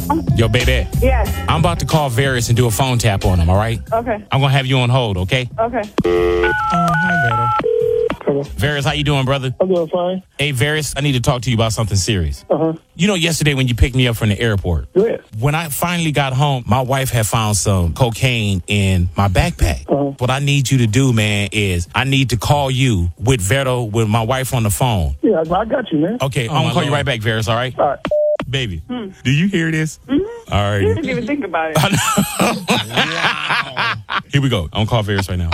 Yo, baby. Yes. I'm about to call Varys and do a phone tap on him, all right? Okay. I'm going to have you on hold, okay? Okay. Hi, Beto. Hello. Varys, how you doing, brother? I'm doing fine. Hey, Varys, I need to talk to you about something serious. Uh-huh. You know, yesterday when you picked me up from the airport, Good. when I finally got home, my wife had found some cocaine in my backpack. Uh-huh. What I need you to do, man, is I need to call you with Veto, with my wife on the phone. Yeah, I got you, man. Okay, I'm going to call you right back, Varys, all right? All right. Baby, do you hear this? Mm-hmm. All right. You didn't even think about it. Here we go. I'm going to call Varys right now.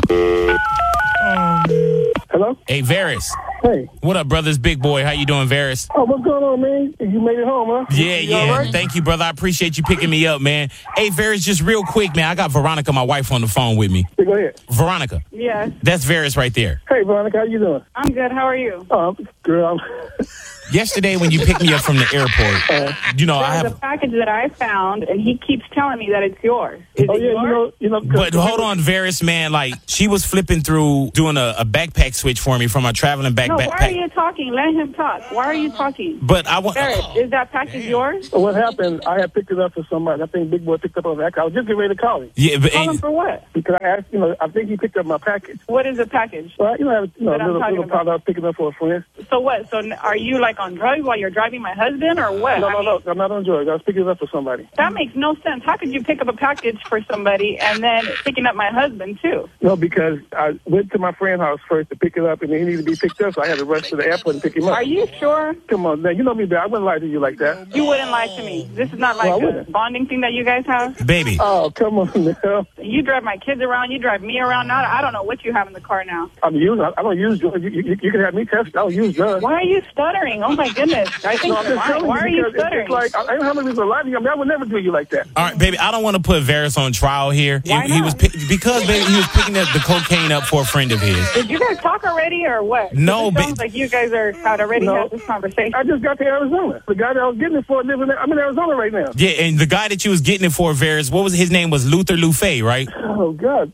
Hello? Hey, Varys. Hey. What up, brothers? Big boy. How you doing, Varys? Oh, what's going on, man? You made it home, huh? Yeah, You all right? Thank you, brother. I appreciate you picking me up, man. Hey, Varys, just real quick, man. I got Veronica, my wife, on the phone with me. Hey, go ahead. Veronica. Yes. That's Varys right there. Hey, Veronica, how you doing? I'm good. How are you? Girl, Yesterday when you picked me up from the airport, you know, I There's have... a package that I found, and he keeps telling me that it's yours. Is oh, it yeah, yours? you know. But hold on, Varys, man. Like, she was flipping through, doing a backpack switch for me from my traveling No, why are backpack. you talking? Let him talk. Why are you talking? But I want... Barrett, is that package yours? What happened, I had picked it up for somebody. I think Big Boy picked up on that. I was just getting ready to call him. Yeah, but... Call him for what? Because I asked, I think he picked up my package. What is the package? Well, That I'm a talking little about. product I was picking up for a friend. So what? So are you like on drugs while you're driving my husband, or what? No, I mean, I'm not on drugs. I was picking it up for somebody. that makes no sense. How could you pick up a package for somebody and then picking up my husband too? No, because I went to my friend's house first to pick it up, and then he needed to be picked up, so I had to rush to the airport and pick him up. Are you sure? Come on, man. You know me, man. I wouldn't lie to you like that. You wouldn't lie to me. This is not Well, I like a wouldn't. bonding thing that you guys have. Baby. Oh, come on, man. You drive my kids around. You drive me around. Now I don't know what you have in the car now. I don't use drugs. You can have me test. I don't use drugs. Why are you stuttering? Oh my goodness! I think I'm you're just lying. telling Why are you because it's stuttering? just like I don't have any reason to lie to you. I mean, I would never do you like that. All right, baby, I don't want to put Varys on trial here. Why He was not? because, baby, he was picking up the cocaine up for a friend of his. Did you guys talk already or what? No, It sounds like you guys had already No. had this conversation. I just got to Arizona. The guy that I was getting it for lives in. I'm in Arizona right now. Yeah, and the guy that you was getting it for, Varys, what was his name? Was Luther Lufay, right? Oh God.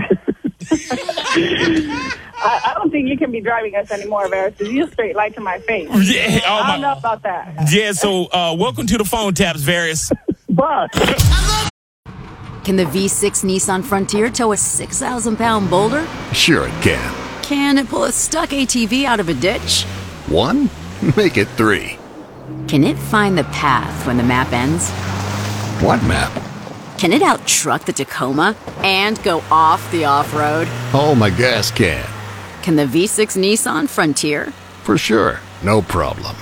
I don't think you can be driving us anymore, Varys, because you straight lied to my face. Yeah, I don't know about that. Yeah, so welcome to the phone taps, Varys. Bye. Can the V6 Nissan Frontier tow a 6,000-pound boulder? Sure it can. Can it pull a stuck ATV out of a ditch? 1? Make it 3. Can it find the path when the map ends? What map? Can it outtruck the Tacoma and go off the off-road? Oh, my gas can. Can the V6 Nissan Frontier? For sure. No problem.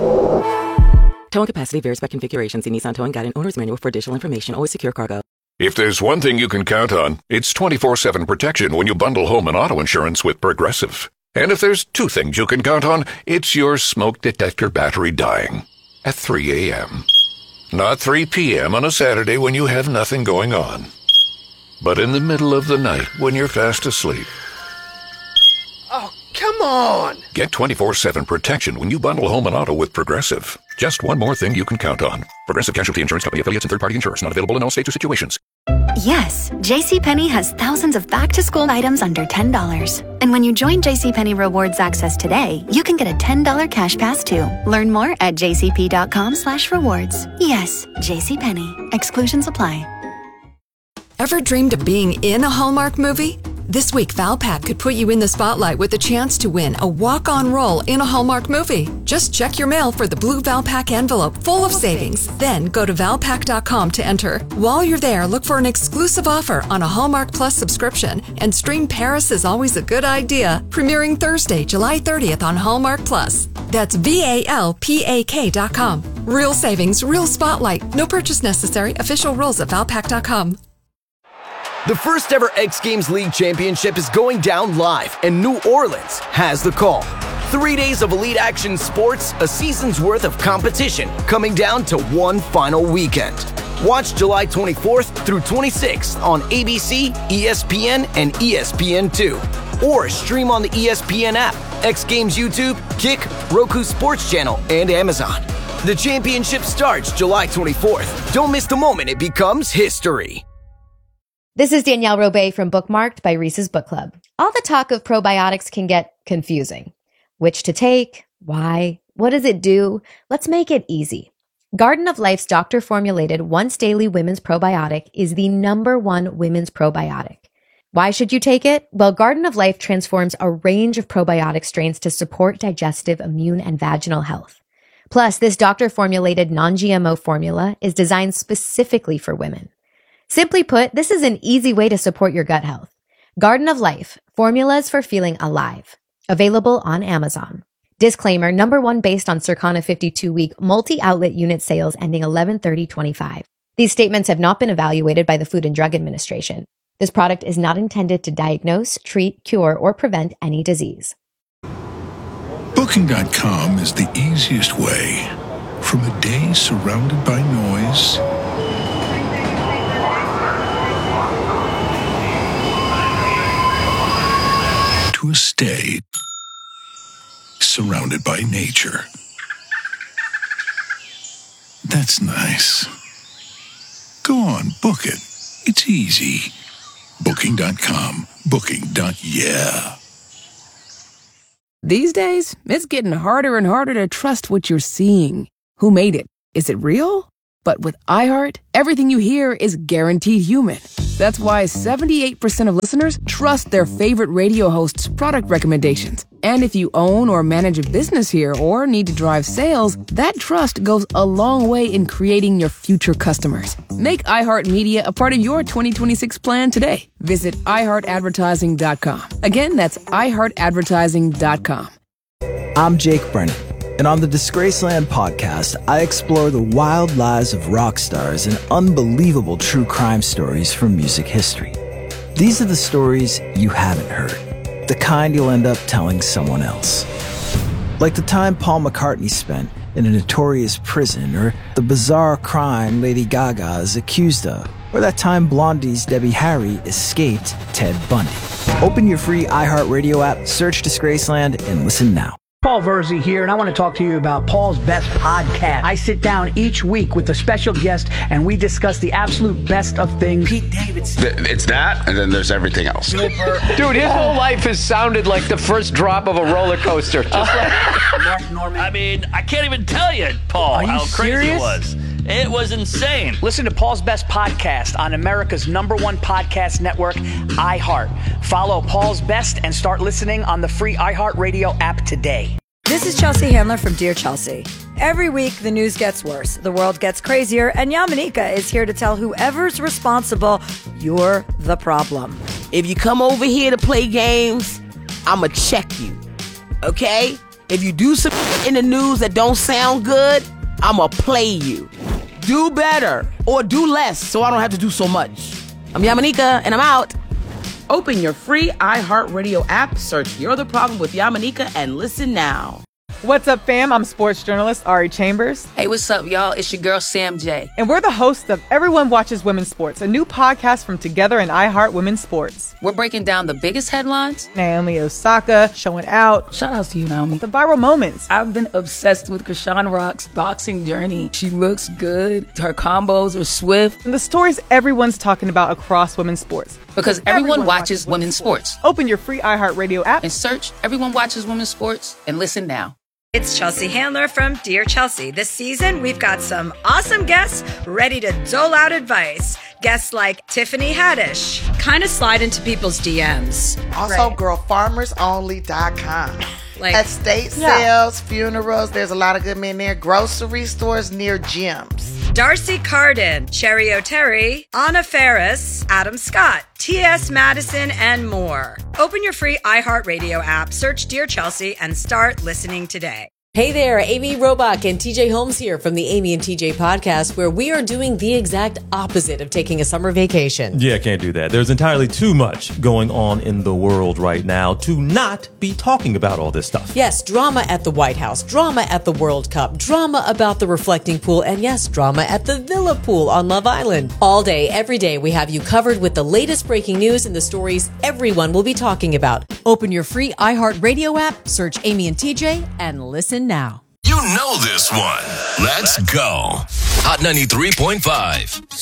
Towing capacity varies by configuration. See Nissan Towing Guide and Owner's Manual for additional information. Always secure cargo. If there's one thing you can count on, it's 24/7 protection when you bundle home and auto insurance with Progressive. And if there's two things you can count on, it's your smoke detector battery dying at 3 a.m. Not 3 p.m. on a Saturday when you have nothing going on, but in the middle of the night when you're fast asleep. Oh, come on! Get 24/7 protection when you bundle home and auto with Progressive. Just one more thing you can count on. Progressive Casualty Insurance Company affiliates and third-party insurers. Not available in all states or situations. Yes, JCPenney has thousands of back-to-school items under $10. And when you join JCPenney Rewards Access today, you can get a $10 cash pass too. Learn more at jcp.com/rewards. Yes, JCPenney. Exclusions apply. Ever dreamed of being in a Hallmark movie? This week, Valpak could put you in the spotlight with a chance to win a walk-on role in a Hallmark movie. Just check your mail for the blue Valpak envelope full of savings. Then go to valpak.com to enter. While you're there, look for an exclusive offer on a Hallmark Plus subscription and stream Paris is Always a Good Idea, premiering Thursday, July 30th on Hallmark Plus. That's VALPAK.com. Real savings, real spotlight. No purchase necessary. Official rules at valpak.com. The first ever X Games League Championship is going down live, and New Orleans has the call. 3 days of elite action sports, a season's worth of competition, coming down to one final weekend. Watch July 24th through 26th on ABC, ESPN, and ESPN2. Or stream on the ESPN app, X Games YouTube, Kick, Roku Sports Channel, and Amazon. The championship starts July 24th. Don't miss the moment it becomes history. This is Danielle Robay from Bookmarked by Reese's Book Club. All the talk of probiotics can get confusing. Which to take? Why? What does it do? Let's make it easy. Garden of Life's doctor-formulated once-daily women's probiotic is the #1 women's probiotic. Why should you take it? Well, Garden of Life transforms a range of probiotic strains to support digestive, immune, and vaginal health. Plus, this doctor-formulated non-GMO formula is designed specifically for women. Simply put, this is an easy way to support your gut health. Garden of Life, formulas for feeling alive. Available on Amazon. Disclaimer, #1 based on Circana 52-week multi-outlet unit sales ending 11/30/25. These statements have not been evaluated by the Food and Drug Administration. This product is not intended to diagnose, treat, cure, or prevent any disease. Booking.com is the easiest way. From a day surrounded by noise to a stay surrounded by nature. That's nice. Go on, book it. It's easy. Booking.com. Booking.yeah. These days, it's getting harder and harder to trust what you're seeing. Who made it? Is it real? But with iHeart, everything you hear is guaranteed human. That's why 78% of listeners trust their favorite radio hosts' product recommendations. And if you own or manage a business here or need to drive sales, that trust goes a long way in creating your future customers. Make iHeartMedia a part of your 2026 plan today. Visit iHeartAdvertising.com. Again, that's iHeartAdvertising.com. I'm Jake Brennan, and on the Disgraceland podcast, I explore the wild lives of rock stars and unbelievable true crime stories from music history. These are the stories you haven't heard, the kind you'll end up telling someone else. Like the time Paul McCartney spent in a notorious prison, or the bizarre crime Lady Gaga is accused of, or that time Blondie's Debbie Harry escaped Ted Bundy. Open your free iHeartRadio app, search Disgraceland, and listen now. Paul Verzi here, and I want to talk to you about Paul's Best Podcast. I sit down each week with a special guest, and we discuss the absolute best of things. Pete Davidson. It's that, and then there's everything else. Dude, his whole life has sounded like the first drop of a roller coaster. Just like Mark Norman. I mean, I can't even tell you, Paul, how crazy it was. It was insane. Listen to Paul's Best Podcast on America's #1 podcast network, iHeart. Follow Paul's Best and start listening on the free iHeartRadio app today. This is Chelsea Handler from Dear Chelsea. Every week, the news gets worse, the world gets crazier, and Yamanika is here to tell whoever's responsible, you're the problem. If you come over here to play games, I'ma check you, okay? If you do some in the news that don't sound good, I'ma play you. Do better or do less so I don't have to do so much. I'm Yamanika, and I'm out. Open your free iHeartRadio app, search You're the Problem with Yamanika, and listen now. What's up, fam? I'm sports journalist Ari Chambers. Hey, what's up, y'all? It's your girl, Sam J. And we're the hosts of Everyone Watches Women's Sports, a new podcast from Together and iHeart Women's Sports. We're breaking down the biggest headlines. Naomi Osaka showing out. Shout out to you, Naomi. The viral moments. I've been obsessed with Krishan Rock's boxing journey. She looks good. Her combos are swift. And the stories everyone's talking about across women's sports. Because everyone watches women's sports. Open your free iHeartRadio app and search Everyone Watches Women's Sports and listen now. It's Chelsea Handler from Dear Chelsea. This season, we've got some awesome guests ready to dole out advice. Guests like Tiffany Haddish. Kind of slide into people's DMs. Also, girlfarmersonly.com. Like estate sales, funerals, there's a lot of good men there. Grocery stores near gyms. Darcy Carden, Cherry O'Terry, Anna Ferris, Adam Scott, T.S. Madison, and more. Open your free iHeartRadio app, search Dear Chelsea, and start listening today. Hey there, Amy Robach and TJ Holmes here from the Amy and TJ podcast, where we are doing the exact opposite of taking a summer vacation. Yeah, can't do that. There's entirely too much going on in the world right now to not be talking about all this stuff. Yes, drama at the White House, drama at the World Cup, drama about the reflecting pool, and yes, drama at the Villa pool on Love Island. All day, every day, we have you covered with the latest breaking news and the stories everyone will be talking about. Open your free iHeartRadio app, search Amy and TJ, and listen now. You know this one. Let's go. Hot 93.5.